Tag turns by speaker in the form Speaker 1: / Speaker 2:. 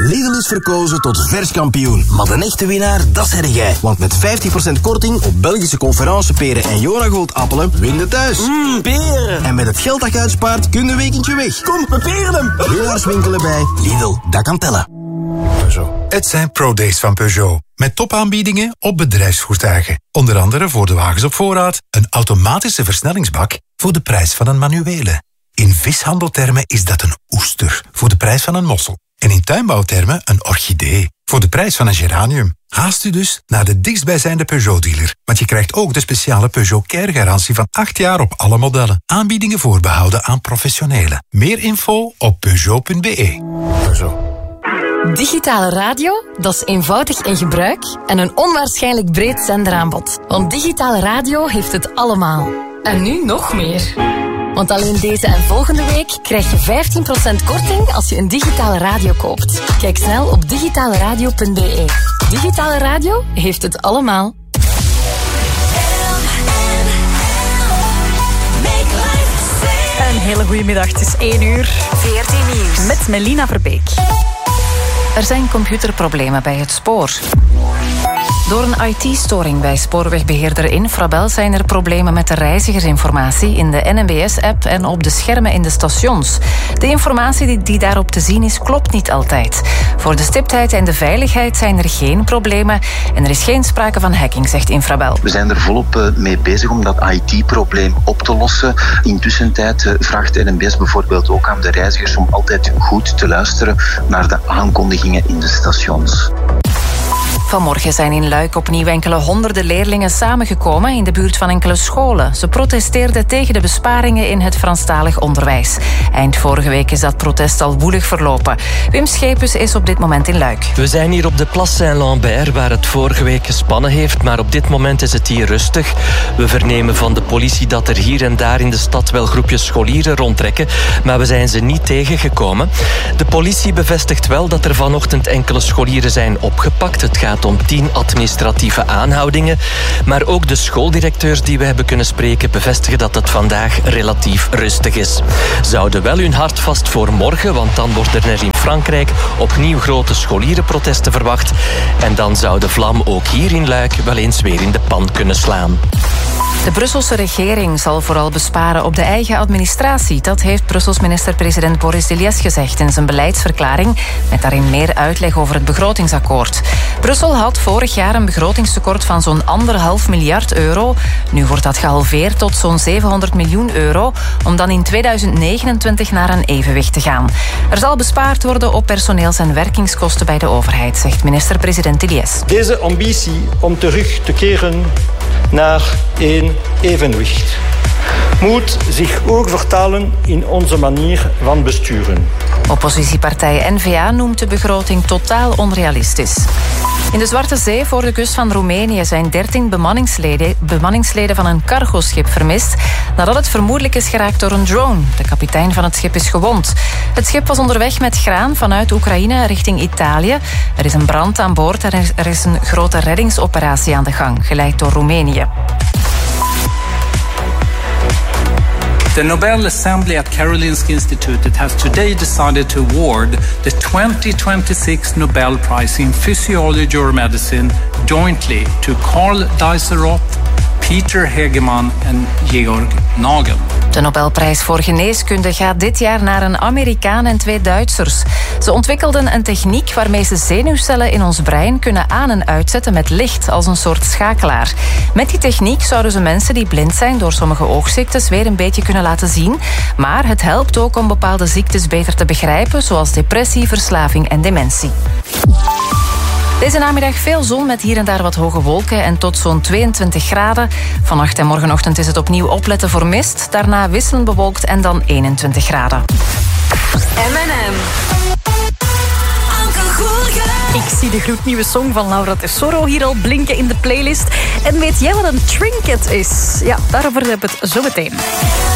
Speaker 1: Lidl is verkozen tot verskampioen. Maar de echte winnaar, dat zeg jij. Want met 50% korting op Belgische conferenceperen en Jonagold appelen, win je thuis.
Speaker 2: Peren.
Speaker 1: En met het geld dat je uitspaart, kun je een weekendje weg.
Speaker 2: Kom, we peren hem.
Speaker 1: Winnaarswinkelen bij Lidl, dat kan tellen.
Speaker 3: Peugeot. Het zijn Pro-Days van Peugeot. Met topaanbiedingen op bedrijfsvoertuigen. Onder andere voor de wagens op voorraad een automatische versnellingsbak voor de prijs van een manuele. In vishandeltermen is dat een oester voor de prijs van een mossel. En in tuinbouwtermen een orchidee voor de prijs van een geranium. Haast u dus naar de dichtstbijzijnde Peugeot-dealer. Want je krijgt ook de speciale Peugeot Care-garantie van 8 jaar op alle modellen. Aanbiedingen voorbehouden aan professionelen. Meer info op Peugeot.be. Peugeot.
Speaker 4: Digitale radio, dat is eenvoudig in gebruik en een onwaarschijnlijk breed zenderaanbod. Want digitale radio heeft het allemaal. En nu nog meer. Want alleen deze en volgende week krijg je 15% korting als je een digitale radio koopt. Kijk snel op digitaleradio.be. Digitale radio heeft het allemaal.
Speaker 5: Een hele goede middag, het is 1 uur.
Speaker 6: VRT Nieuws.
Speaker 5: Met Melina Verbeek.
Speaker 6: Er zijn computerproblemen bij het spoor. Door een IT-storing bij spoorwegbeheerder Infrabel zijn er problemen met de reizigersinformatie in de NMBS-app en op de schermen in de stations. De informatie die daarop te zien is, klopt niet altijd. Voor de stiptheid en de veiligheid zijn er geen problemen en er is geen sprake van hacking, zegt Infrabel.
Speaker 7: We zijn er volop mee bezig om dat IT-probleem op te lossen. Intussen vraagt NMBS bijvoorbeeld ook aan de reizigers om altijd goed te luisteren naar de aankondigingen in de stations.
Speaker 6: Vanmorgen zijn in Luik opnieuw enkele honderden leerlingen samengekomen in de buurt van enkele scholen. Ze protesteerden tegen de besparingen in het Franstalig onderwijs. Eind vorige week is dat protest al woelig verlopen. Wim Schepens is op dit moment in Luik.
Speaker 8: We zijn hier op de Place Saint-Lambert, waar het vorige week gespannen heeft, maar op dit moment is het hier rustig. We vernemen van de politie dat er hier en daar in de stad wel groepjes scholieren rondtrekken, maar we zijn ze niet tegengekomen. De politie bevestigt wel dat er vanochtend enkele scholieren zijn opgepakt. Het gaat om 10 administratieve aanhoudingen. Maar ook de schooldirecteurs die we hebben kunnen spreken bevestigen dat het vandaag relatief rustig is. Ze houden wel hun hart vast voor morgen, want dan worden er in Frankrijk opnieuw grote scholierenprotesten verwacht. En dan zou de vlam ook hier in Luik wel eens weer in de pan kunnen slaan.
Speaker 6: De Brusselse regering zal vooral besparen op de eigen administratie. Dat heeft Brussels minister-president Boris Deliès gezegd in zijn beleidsverklaring, met daarin meer uitleg over het begrotingsakkoord. Brussel had vorig jaar een begrotingstekort van zo'n 1,5 miljard euro. Nu wordt dat gehalveerd tot zo'n 700 miljoen euro, om dan in 2029 naar een evenwicht te gaan. Er zal bespaard worden op personeels- en werkingskosten bij de overheid, zegt minister-president Deliès.
Speaker 9: Deze ambitie om terug te keren naar een evenwicht moet zich ook vertalen in onze manier van besturen.
Speaker 6: Oppositiepartij N-VA noemt de begroting totaal onrealistisch. In de Zwarte Zee voor de kust van Roemenië zijn 13 bemanningsleden van een cargoschip vermist nadat het vermoedelijk is geraakt door een drone. De kapitein van het schip is gewond. Het schip was onderweg met graan vanuit Oekraïne richting Italië. Er is een brand aan boord en er is een grote reddingsoperatie aan de gang, geleid door Roemenië.
Speaker 10: The Nobel Assembly at Karolinska Institute has today decided to award the 2026 Nobel Prize in Physiology or Medicine jointly to Karl Dijsselhoff, Peter Hegeman en Georg Nagel.
Speaker 6: De Nobelprijs voor geneeskunde gaat dit jaar naar een Amerikaan en 2 Duitsers. Ze ontwikkelden een techniek waarmee ze zenuwcellen in ons brein kunnen aan- en uitzetten met licht als een soort schakelaar. Met die techniek zouden ze mensen die blind zijn door sommige oogziektes weer een beetje kunnen laten zien. Maar het helpt ook om bepaalde ziektes beter te begrijpen, zoals depressie, verslaving en dementie. Deze namiddag veel zon met hier en daar wat hoge wolken en tot zo'n 22 graden. Vannacht en morgenochtend is het opnieuw opletten voor mist. Daarna wisselend bewolkt en dan 21 graden. M&M.
Speaker 5: Ik zie de gloednieuwe song van Laura Tesoro hier al blinken in de playlist. En weet jij wat een trinket is? Ja, daarover hebben we het zo meteen.